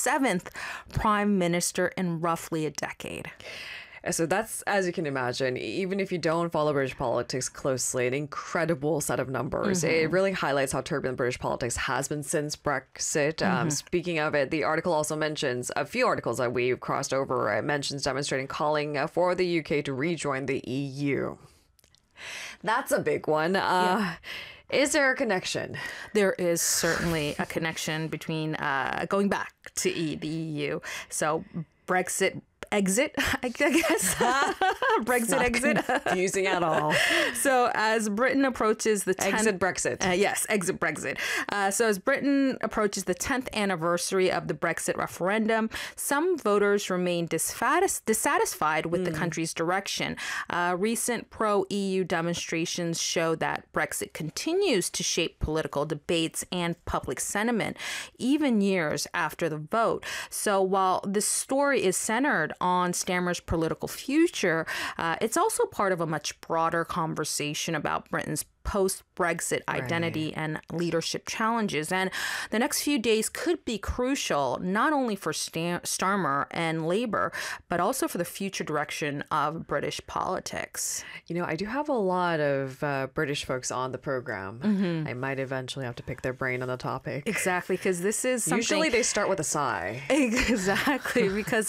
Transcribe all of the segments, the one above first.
7th prime minister in roughly a decade. So that's, as you can imagine, even if you don't follow British politics closely, an incredible set of numbers. It really highlights how turbulent British politics has been since Brexit. Speaking of it, the article also mentions a few articles that we've crossed over. It mentions demonstrating calling for the UK to rejoin the EU. That's a big one. Is there a connection? There is certainly a connection between going back to the EU. So Brexit exit, I guess. Brexit exit. Confusing at all. So as Britain approaches the 10th... Exit Brexit. Yes, exit Brexit. So as Britain approaches the 10th anniversary of the Brexit referendum, some voters remain dissatisfied with the country's direction. Recent pro-EU demonstrations show that Brexit continues to shape political debates and public sentiment, even years after the vote. So while this story is centered on Stammer's political future, it's also part of a much broader conversation about Britain's post-Brexit identity and leadership challenges. And the next few days could be crucial, not only for Starmer and Labour, but also for the future direction of British politics. You know, I do have a lot of British folks on the program. I might eventually have to pick their brain on the topic. Exactly, because this is something... Usually they start with a sigh. Exactly, because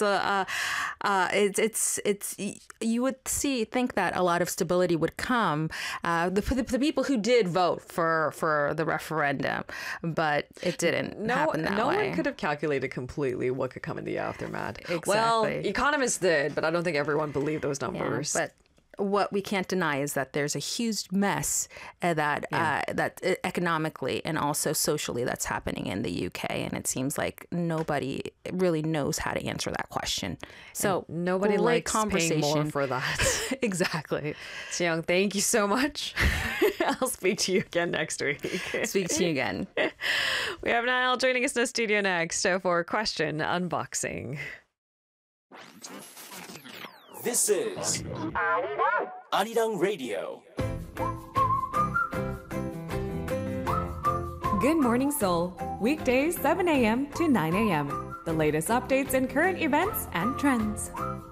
it's you would think that a lot of stability would come. The people who did vote for the referendum, but it didn't happen that way. No one could have calculated completely what could come in the aftermath. Exactly. Well, economists did, but I don't think everyone believed those numbers. Yeah, but what we can't deny is that there's a huge mess that economically and also socially that's happening in the UK, and it seems like nobody really knows how to answer that question. So and nobody likes paying more for that. Exactly. Seong, thank you so much. I'll speak to you again next week. Speak to you again. We have Niall joining us in the studio next for Question Unboxing. This is Arirang Radio. Good Morning Seoul, weekdays 7 a.m. to 9 a.m. The latest updates and current events and trends.